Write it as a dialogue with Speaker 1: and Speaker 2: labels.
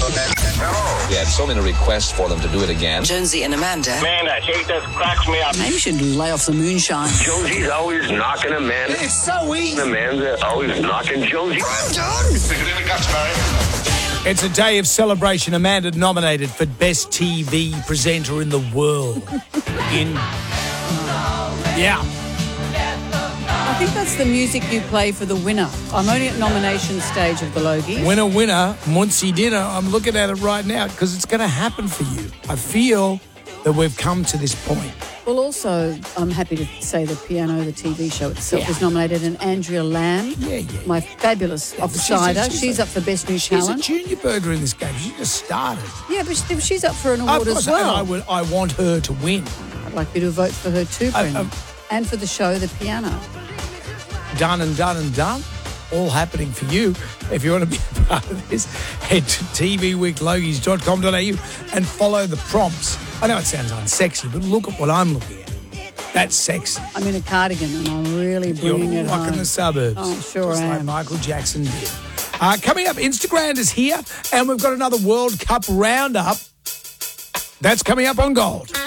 Speaker 1: We had so many requests for them to do it again.
Speaker 2: Jonesy and Amanda.
Speaker 3: Man, that hate that cracks me up.
Speaker 2: Maybe you should lay off the moonshine.
Speaker 3: Josie's always knocking Amanda.
Speaker 4: It's so easy.
Speaker 3: Amanda always knocking Josie.
Speaker 4: I'm done.
Speaker 3: Stick it in the guts, Barry.
Speaker 5: It's a day of celebration. Amanda nominated for Best TV Presenter in the World.
Speaker 6: I think that's the music you play for the winner. I'm only at nomination stage of the Logies.
Speaker 5: Winner, Muncie dinner. I'm looking at it right now because it's going to happen for you. I feel that we've come to this point.
Speaker 6: Well, also, I'm happy to say the Piano, the TV show itself, was nominated, and Andrea Lamb, my fabulous offsider, she's up for Best New Talent.
Speaker 5: She's a junior burger in this game. She just started.
Speaker 6: Yeah, but she's up for an award as well.
Speaker 5: I want her to win.
Speaker 6: I'd like you to vote for her too, Brendan. And for the show, The Piano.
Speaker 5: Done and done and done. All happening for you. If you want to be a part of this, head to tvweeklogies.com.au and follow the prompts. I know it sounds unsexy, but look at what I'm looking at. That's sexy.
Speaker 6: I'm in a cardigan and I'm really bringing it home.
Speaker 5: You're rocking the suburbs.
Speaker 6: Oh, sure
Speaker 5: just
Speaker 6: I am.
Speaker 5: like Michael Jackson did. Coming up, Instagram is here and we've got another World Cup roundup. That's coming up on Gold.